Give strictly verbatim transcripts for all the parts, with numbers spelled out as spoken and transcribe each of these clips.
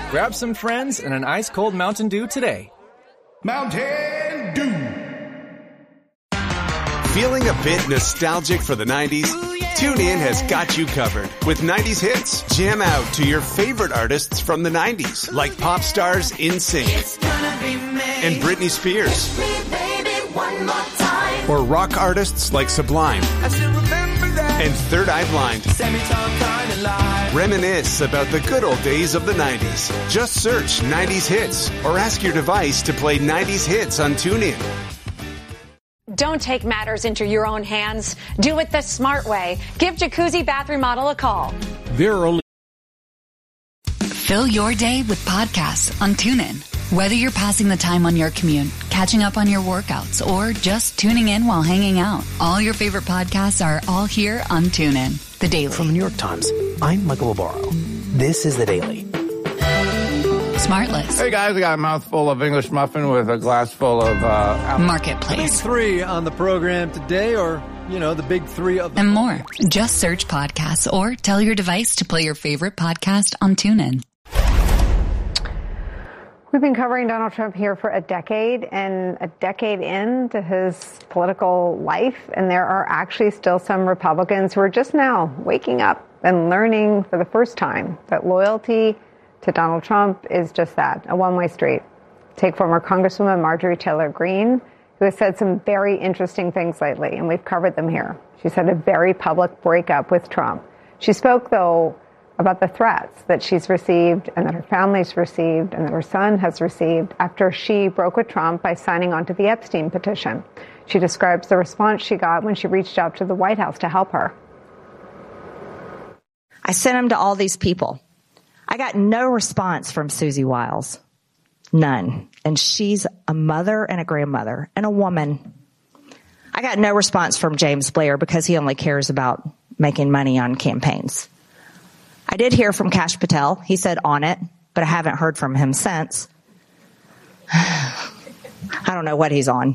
Grab some friends and an ice-cold Mountain Dew today. Mountain Dew. Feeling a bit nostalgic for the nineties? Ooh, yeah. TuneIn has got you covered with nineties hits. Jam out to your favorite artists from the nineties, like pop stars NSYNC and Britney Spears. Baby, one more time. Or rock artists like Sublime and Third Eye Blind. Reminisce about the good old days of the nineties. Just search nineties hits or ask your device to play nineties hits on TuneIn. Don't take matters into your own hands. Do it the smart way. Give Jacuzzi Bath Remodel a call. There are only... Fill your day with podcasts on TuneIn. Whether you're passing the time on your commute, catching up on your workouts, or just tuning in while hanging out, all your favorite podcasts are all here on TuneIn. The Daily. From the New York Times, I'm Michael Barbaro. This is The Daily. Smartless. Hey guys, I got a mouthful of English muffin with a glass full of uh, Marketplace. Big three on the program today, or, you know, the big three of the and more. Just search podcasts or tell your device to play your favorite podcast on TuneIn. We've been covering Donald Trump here for a decade, and a decade into his political life, and there are actually still some Republicans who are just now waking up and learning for the first time that loyalty to Donald Trump is just that, a one-way street. Take former Congresswoman Marjorie Taylor Greene, who has said some very interesting things lately, and we've covered them here. She's had a very public breakup with Trump. She spoke, though, about the threats that she's received and that her family's received and that her son has received after she broke with Trump by signing onto the Epstein petition. She describes the response she got when she reached out to the White House to help her. I sent him to all these people. I got no response from Susie Wiles. None. And she's a mother and a grandmother and a woman. I got no response from James Blair because he only cares about making money on campaigns. I did hear from Kash Patel. He said on it, but I haven't heard from him since. I don't know what he's on.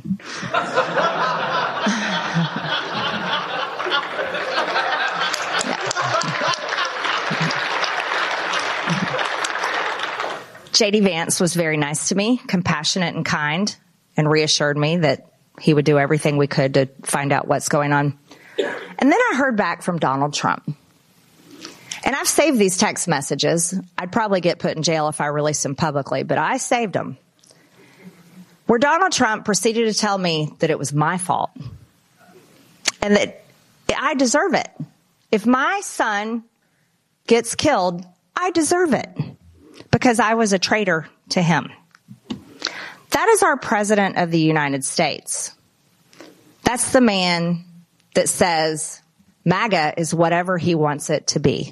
J D Vance was very nice to me, compassionate and kind, and reassured me that he would do everything we could to find out what's going on. And then I heard back from Donald Trump. And I've saved these text messages. I'd probably get put in jail if I released them publicly, but I saved them. Where Donald Trump proceeded to tell me that it was my fault and that I deserve it. If my son gets killed, I deserve it because I was a traitor to him. That is our President of the United States. That's the man that says MAGA is whatever he wants it to be.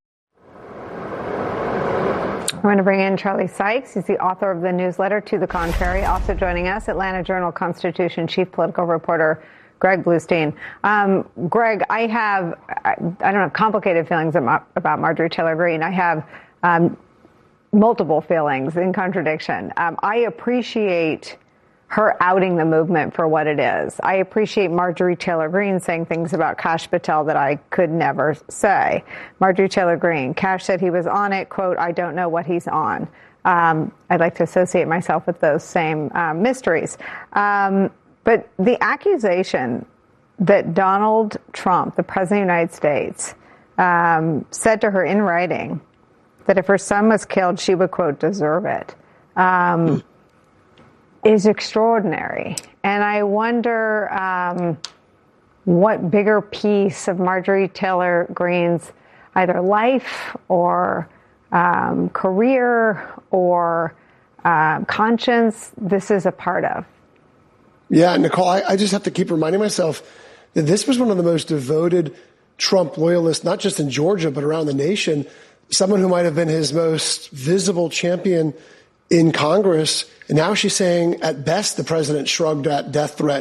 I'm going to bring in Charlie Sykes. He's the author of the newsletter To the Contrary. Also joining us, Atlanta Journal-Constitution chief political reporter Greg Bluestein. Um, Greg, I have, I, I don't know, complicated feelings about, about Marjorie Taylor Greene. I have um, multiple feelings in contradiction. Um, I appreciate her outing the movement for what it is. I appreciate Marjorie Taylor Greene saying things about Kash Patel that I could never say. Marjorie Taylor Greene, Kash said he was on it, quote, I don't know what he's on. Um, I'd like to associate myself with those same um, mysteries. Um, but the accusation that Donald Trump, the president of the United States, um, said to her in writing that if her son was killed, she would, quote, deserve it. Um, mm. is extraordinary. And I wonder um, what bigger piece of Marjorie Taylor Greene's either life or um, career or uh, conscience this is a part of. Yeah, Nicole, I, I just have to keep reminding myself that this was one of the most devoted Trump loyalists, not just in Georgia, but around the nation, someone who might have been his most visible champion in Congress. And now she's saying, at best, the president shrugged at death threat.